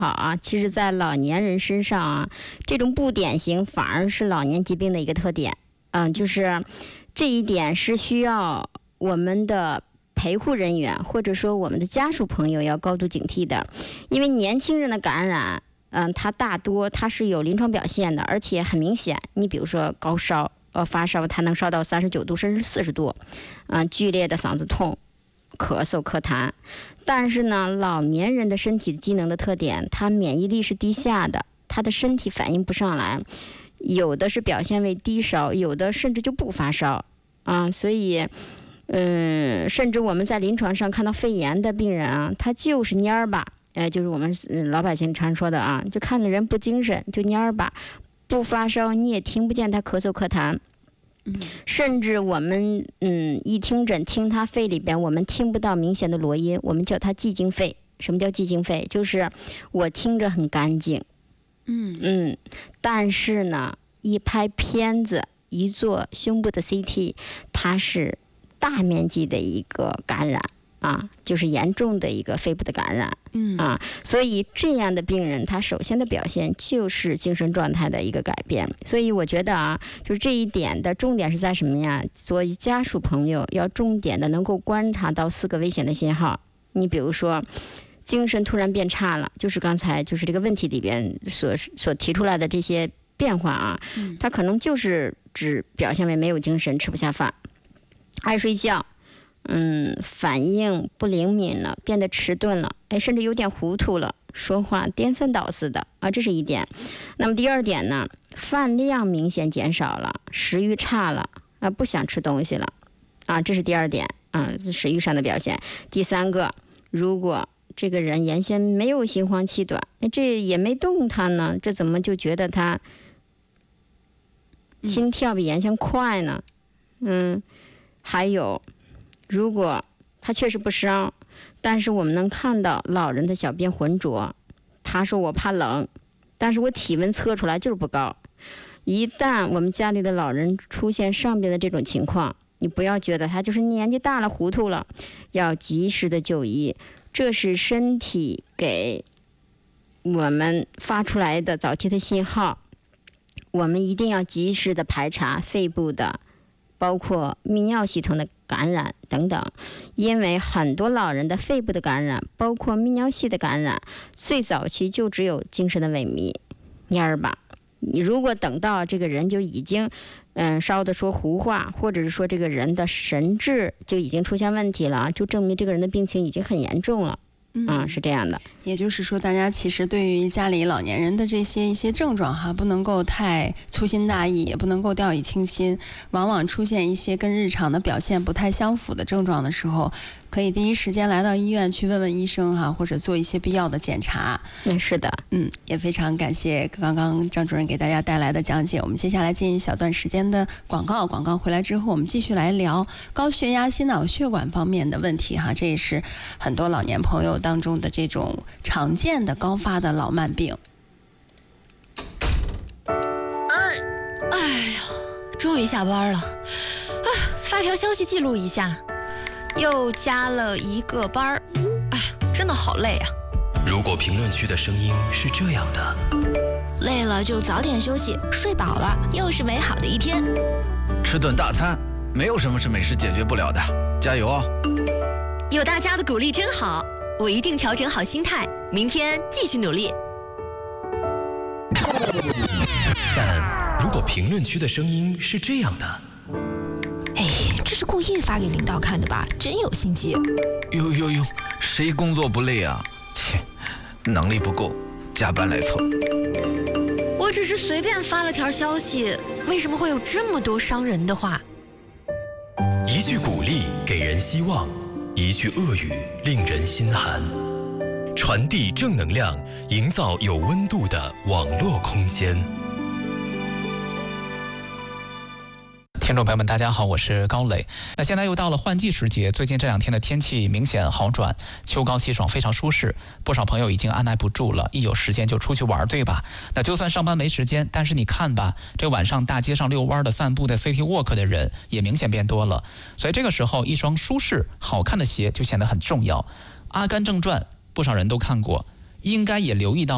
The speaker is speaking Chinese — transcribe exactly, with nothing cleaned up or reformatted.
好啊，其实在老年人身上啊，这种不典型反而是老年疾病的一个特点。嗯，就是这一点是需要我们的陪护人员或者说我们的家属朋友要高度警惕的。因为年轻人的感染，嗯，它大多它是有临床表现的，而且很明显。你比如说高烧，呃，发烧它能烧到三十九度甚至四十度，嗯，剧烈的嗓子痛、咳嗽、咳痰。但是呢，老年人的身体机能的特点，他免疫力是低下的，他的身体反应不上来，有的是表现为低烧，有的甚至就不发烧啊。所以，嗯，甚至我们在临床上看到肺炎的病人啊，他就是蔫儿吧，呃，就是我们老百姓常说的啊，就看着人不精神，就蔫儿吧，不发烧，你也听不见他咳嗽咳痰。甚至我们嗯一听诊听他肺里边，我们听不到明显的锣音，我们叫他寂静肺。什么叫寂静肺？就是我听着很干净，嗯嗯，但是呢，一拍片子，一做胸部的 C T， 它是大面积的一个感染啊，就是严重的一个肺部的感染，嗯啊，所以这样的病人，他首先的表现就是精神状态的一个改变。所以我觉得啊，就是这一点的重点是在什么呀？作为家属朋友要重点的能够观察到四个危险的信号。你比如说，精神突然变差了，就是刚才就是这个问题里边所所提出来的这些变化啊，它可能就是只表现为没有精神、吃不下饭、爱睡觉。嗯，反应不灵敏了，变得迟钝了，哎，甚至有点糊涂了，说话颠三倒四的啊，这是一点。那么第二点呢，饭量明显减少了，食欲差了啊，不想吃东西了啊，这是第二点啊，食欲上的表现。第三个，如果这个人原先没有心慌气短，这也没动弹呢，这怎么就觉得他心跳比原先快呢？嗯，还有。如果他确实不烧，但是我们能看到老人的小便浑浊，他说我怕冷，但是我体温测出来就是不高。一旦我们家里的老人出现上边的这种情况，你不要觉得他就是年纪大了糊涂了，要及时的就医，这是身体给我们发出来的早期的信号。我们一定要及时的排查肺部的包括泌尿系统的感染等等，因为很多老人的肺部的感染，包括泌尿系的感染，最早期就只有精神的萎靡、蔫儿吧。你如果等到这个人就已经，嗯，烧的说胡话，或者是说这个人的神志就已经出现问题了，就证明这个人的病情已经很严重了。嗯、啊，是这样的。 也就是说，大家其实对于家里老年人的这些一些症状哈，不能够太粗心大意，也不能够掉以轻心。往往出现一些跟日常的表现不太相符的症状的时候，可以第一时间来到医院去问问医生哈，或者做一些必要的检查。 嗯，是的。 嗯，也非常感谢刚刚张主任给大家带来的讲解。我们接下来进一小段时间的广告，广告回来之后，我们继续来聊高血压、心脑血管方面的问题哈。这也是很多老年朋友当中的这种常见的高发的老慢病。 哎，哎呀，终于下班了啊！发条消息记录一下，又加了一个班儿，哎，真的好累啊。 如果评论区的声音是这样的， 累了就早点休息，睡饱了又是美好的一天。 吃顿大餐，没有什么是美食解决不了的，加油哦！ 有大家的鼓励真好，我一定调整好心态，明天继续努力。 但如果评论区的声音是这样的， 哎，这是故意发给领导看的吧？真有心机。 呦呦呦，谁工作不累啊？切，能力不够，加班来凑。 我只是随便发了条消息，为什么会有这么多伤人的话？ 一句鼓励给人希望，一句恶语令人心寒。传递正能量，营造有温度的网络空间。 听众朋友们大家好，我是高磊。那现在又到了换季时节，最近这两天的天气明显好转，秋高气爽，非常舒适，不少朋友已经按耐不住了，一有时间就出去玩，对吧？那就算上班没时间，但是你看吧，这晚上大街上遛弯的、散步的、City Walk 的人也明显变多了，所以这个时候一双舒适好看的鞋就显得很重要。阿甘正传不少人都看过，应该也留意到